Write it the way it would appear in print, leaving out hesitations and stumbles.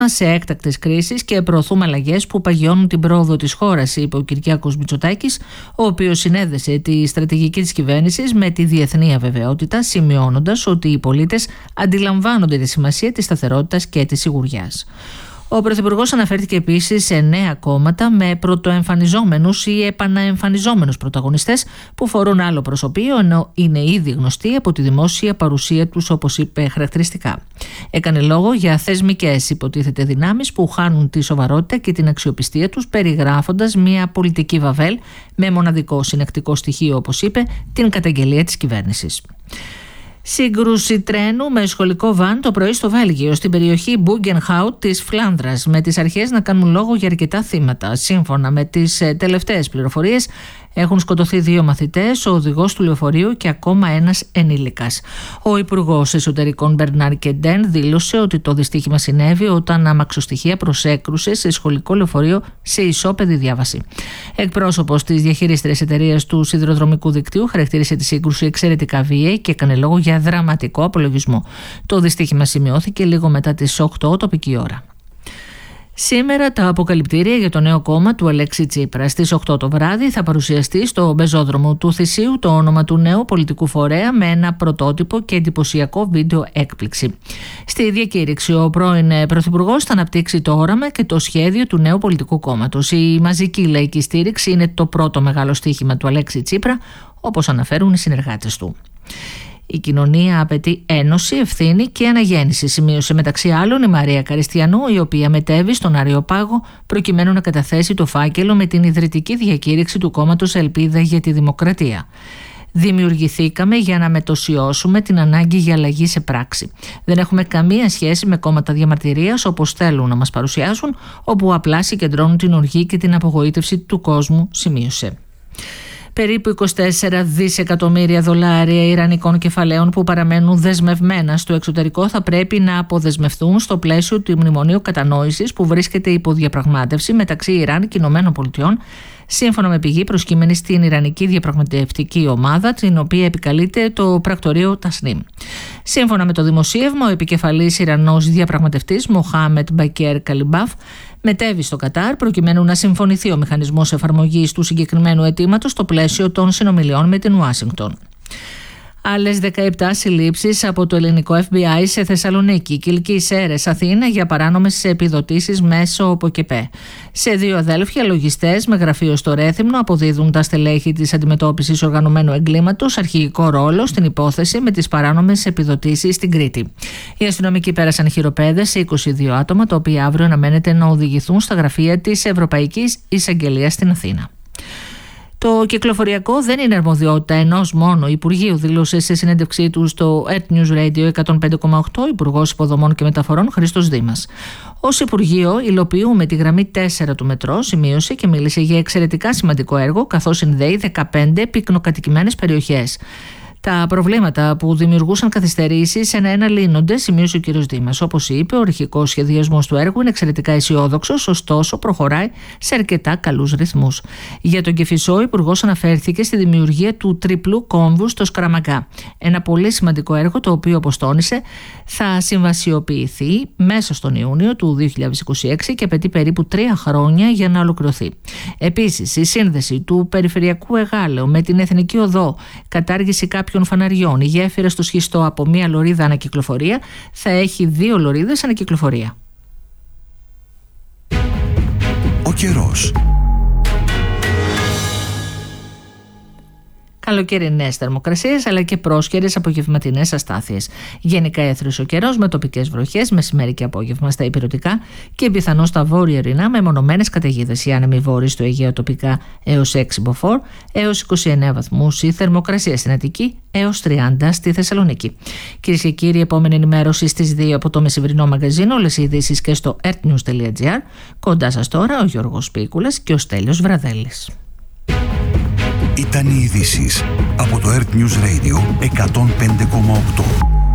σε έκτακτες κρίσεις και προωθούμε αλλαγές που παγιώνουν την πρόοδο της χώρας, είπε ο Κυριάκος Μητσοτάκης, ο οποίος συνέδεσε τη στρατηγική της κυβέρνησης με τη διεθνή αβεβαιότητα, σημειώνοντας ότι οι πολίτες αντιλαμβάνονται τη σημασία της σταθερότητας και της σιγουριάς. Ο Πρωθυπουργός αναφέρθηκε επίσης σε νέα κόμματα με πρωτοεμφανιζόμενους ή επαναεμφανιζόμενους πρωταγωνιστές που φορούν άλλο προσωπείο, ενώ είναι ήδη γνωστοί από τη δημόσια παρουσία τους, όπως είπε χαρακτηριστικά. Έκανε λόγο για θεσμικές υποτίθεται δυνάμεις που χάνουν τη σοβαρότητα και την αξιοπιστία τους, περιγράφοντας μια πολιτική βαβέλ με μοναδικό συνεκτικό στοιχείο, όπως είπε, την καταγγελία της κυβέρνησης. Σύγκρουση τρένου με σχολικό βαν το πρωί στο Βέλγιο, στην περιοχή Μπούγκενχάουτ της Φλάνδρας, με τις αρχές να κάνουν λόγο για αρκετά θύματα. Σύμφωνα με τις τελευταίες πληροφορίες, έχουν σκοτωθεί 2 μαθητές, ο οδηγός του λεωφορείου και ακόμα ένας ενήλικας. Ο Υπουργός Εσωτερικών Μπερνάρ Κεντέν δήλωσε ότι το δυστύχημα συνέβη όταν αμαξοστοιχεία προσέκρουσε σε σχολικό λεωφορείο σε ισόπεδη διάβαση. Εκπρόσωπος της διαχειρίστριας εταιρείας του σιδηροδρομικού δικτύου χαρακτήρισε τη σύγκρουση εξαιρετικά βίαιη και έκανε λόγο για δραματικό απολογισμό. Το δυστύχημα σημειώθηκε λίγο μετά τις 8 τοπική ώρα. Σήμερα τα αποκαλυπτήρια για το νέο κόμμα του Αλέξη Τσίπρα. Στις 8 το βράδυ θα παρουσιαστεί στο πεζόδρομο του Θησίου το όνομα του νέου πολιτικού φορέα με ένα πρωτότυπο και εντυπωσιακό βίντεο έκπληξη. Στη διακήρυξη ο πρώην Πρωθυπουργός θα αναπτύξει το όραμα και το σχέδιο του νέου πολιτικού κόμματος. Η μαζική λαϊκή στήριξη είναι το πρώτο μεγάλο στοίχημα του Αλέξη Τσίπρα, όπως αναφέρουν οι συνεργάτες του. Η κοινωνία απαιτεί ένωση, ευθύνη και αναγέννηση, σημείωσε μεταξύ άλλων η Μαρία Καριστιανού, η οποία μετέβη στον Αριοπάγο προκειμένου να καταθέσει το φάκελο με την ιδρυτική διακήρυξη του κόμματος Ελπίδα για τη Δημοκρατία. Δημιουργηθήκαμε για να μετοσιώσουμε την ανάγκη για αλλαγή σε πράξη. Δεν έχουμε καμία σχέση με κόμματα διαμαρτυρίας όπως θέλουν να μας παρουσιάσουν, όπου απλά συγκεντρώνουν την οργή και την απογοήτευση του κόσμου, σημείωσε. Περίπου 24 δισεκατομμύρια δολάρια ιρανικών κεφαλαίων που παραμένουν δεσμευμένα στο εξωτερικό θα πρέπει να αποδεσμευτούν στο πλαίσιο του Μνημονίου Κατανόησης που βρίσκεται υπό διαπραγμάτευση μεταξύ Ιράν και Ηνωμένων Πολιτειών, σύμφωνα με πηγή προσκύμενη στην Ιρανική διαπραγματευτική ομάδα, την οποία επικαλείται το πρακτορείο Τασνίμ. Σύμφωνα με το δημοσίευμα, ο επικεφαλής Ιρανός διαπραγματευτής Μοχάμετ Μπακέρ Καλιμπάφ μετέβη στο Κατάρ προκειμένου να συμφωνηθεί ο μηχανισμός εφαρμογής του συγκεκριμένου αιτήματος στο πλαίσιο των συνομιλιών με την Ουάσιγκτον. Άλλες 17 συλλήψεις από το ελληνικό FBI σε Θεσσαλονίκη, Κιλκής, Σέρρες, Αθήνα για παράνομες επιδοτήσεις μέσω ΠΟΚΕΠΕ. Σε 2 αδέλφια λογιστές με γραφείο στο Ρέθυμνο αποδίδουν τα στελέχη της αντιμετώπισης οργανωμένου εγκλήματος αρχηγικό ρόλο στην υπόθεση με τις παράνομες επιδοτήσεις στην Κρήτη. Οι αστυνομικοί πέρασαν χειροπέδες σε 22 άτομα, τα οποία αύριο αναμένεται να οδηγηθούν στα γραφεία της Ευρωπαϊκής Εισαγγελίας στην Αθήνα. Το κυκλοφοριακό δεν είναι αρμοδιότητα ενός μόνο Υπουργείου, δήλωσε σε συνέντευξή του στο Earth News Radio 105,8 Υπουργός Υποδομών και Μεταφορών Χρήστος Δήμας. Ως Υπουργείο υλοποιούμε τη γραμμή 4 του μετρό, σημείωσε και μίλησε για εξαιρετικά σημαντικό έργο, καθώς συνδέει 15 πυκνοκατοικημένες περιοχές. Τα προβλήματα που δημιουργούσαν καθυστερήσεις ένα-ένα λύνονται, σημείωσε ο κ. Δήμας. Όπως είπε, ο αρχικός σχεδιασμός του έργου είναι εξαιρετικά αισιόδοξος, ωστόσο προχωράει σε αρκετά καλούς ρυθμούς. Για τον Κηφισό, ο Υπουργός αναφέρθηκε στη δημιουργία του τριπλού κόμβου στο Σκαραμαγκά. Ένα πολύ σημαντικό έργο, το οποίο, όπως τόνισε, θα συμβασιοποιηθεί μέσα στον Ιούνιο του 2026 και απαιτεί περίπου 3 χρόνια για να ολοκληρωθεί. Επίσης, η σύνδεση του περιφερειακού Εγάλεου με την Εθνική Οδό, κατάργηση κάποιων φαναριών, η γέφυρα στο Σχιστό από μία λωρίδα ανακυκλοφορία θα έχει 2 λωρίδες ανακυκλοφορία. Ο καιρός. Καλοκαιρινές θερμοκρασίες αλλά και πρόσκαιρες απογευματινές αστάθειες. Γενικά έθριος ο καιρός με τοπικές βροχές μεσημέρι και απόγευμα στα ηπειρωτικά και πιθανώς στα βόρεια ορεινά με μονομένες καταιγίδες. Οι άνεμοι βόρειοι στο Αιγαίο τοπικά έως 6 μποφόρ, έως 29 βαθμούς η θερμοκρασία στην Αττική, έως 30 στη Θεσσαλονίκη. Κυρίες και κύριοι, επόμενη ενημέρωση στις 2 από το μεσημβρινό μαγαζίνο. Όλες οι ειδήσεις και στο earthnews.gr. Κοντά σας τώρα ο Γιώργος Πίκουλας και ο Στέλιος Βραδέλης. Ήταν οι ειδήσεις από το Earth News Radio 105,8.